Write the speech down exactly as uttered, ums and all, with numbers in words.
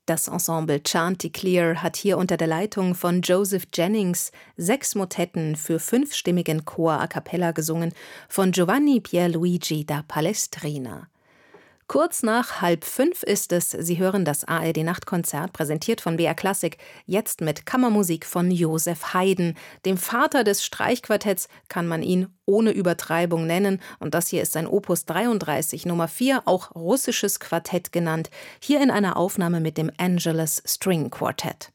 Das Ensemble Chanticleer hat hier unter der Leitung von Joseph Jennings sechs Motetten für fünfstimmigen Chor a cappella gesungen von Giovanni Pierluigi da Palestrina. Kurz nach halb fünf ist es. Sie hören das A R D-Nachtkonzert, präsentiert von B R Klassik, jetzt mit Kammermusik von Joseph Haydn. Dem Vater des Streichquartetts kann man ihn ohne Übertreibung nennen. Und das hier ist sein Opus dreiunddreißig, Nummer vier, auch russisches Quartett genannt. Hier in einer Aufnahme mit dem Angelus String Quartet.